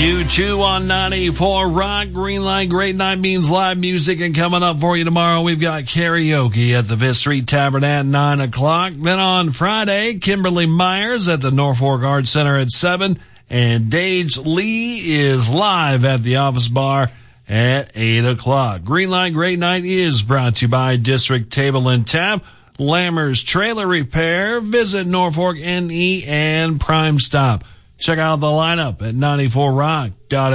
U2 on 94 Rock. Green Light Great Night means live music, and coming up for you tomorrow, we've got karaoke at the Fifth Street Tavern at 9 o'clock. Then on Friday, Kimberly Myers at the Norfolk Arts Center at 7, and Dage Lee is live at the Office Bar at 8 o'clock. Green Light Great Night is brought to you by District Table and Tap, Lammer's Trailer Repair, Visit Norfolk NE, and Prime Stop. Check out the lineup at 94rock.fm.